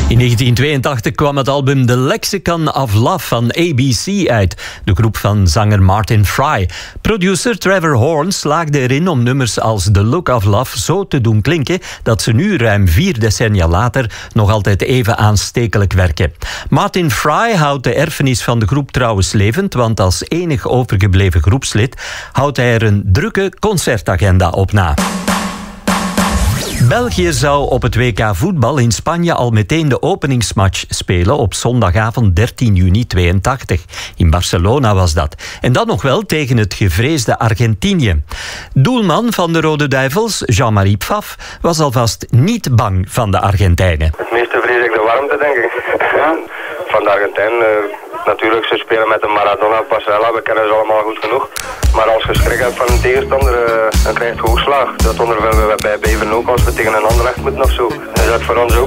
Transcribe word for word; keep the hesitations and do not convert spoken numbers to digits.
In negentien tweeëntachtig kwam het album The Lexicon of Love van A B C uit, de groep van zanger Martin Fry. Producer Trevor Horn slaagde erin om nummers als The Look of Love zo te doen klinken dat ze nu, ruim vier decennia later, nog altijd even aanstekelijk werken. Martin Fry houdt de erfenis van de groep trouwens levend, want als enig overgebleven groepslid houdt hij er een drukke concertagenda op na. België zou op het W K voetbal in Spanje al meteen de openingsmatch spelen op zondagavond dertien juni tweeëntachtig. In Barcelona was dat. En dan nog wel tegen het gevreesde Argentinië. Doelman van de Rode Duivels, Jean-Marie Pfaff, was alvast niet bang van de Argentijnen. Het meeste vrees ik de warmte, denk ik. Ja. Van de Argentijnen, uh, natuurlijk, ze spelen met een Maradona, Pasarela, we kennen ze allemaal goed genoeg. Maar als je schrik hebt van een tegenstander, uh, dan krijg je hoogslag. Dat ondervinden we bij Beven ook als we tegen een ander echt moeten of zo. Dus dat voor ons ook.